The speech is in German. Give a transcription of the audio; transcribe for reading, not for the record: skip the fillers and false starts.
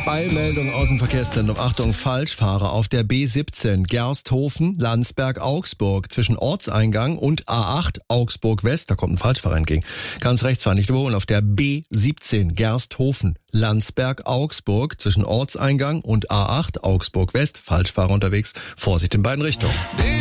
Eilmeldung aus dem Verkehrszentrum. Achtung, Falschfahrer auf der B17 Gersthofen, Landsberg, Augsburg. Zwischen Ortseingang und A8 Augsburg West. Da kommt ein Falschfahrer entgegen. Ganz rechts fahren, nicht überholen. Auf der B17 Gersthofen, Landsberg, Augsburg. Zwischen Ortseingang und A8 Augsburg West. Falschfahrer unterwegs. Vorsicht in beiden Richtungen.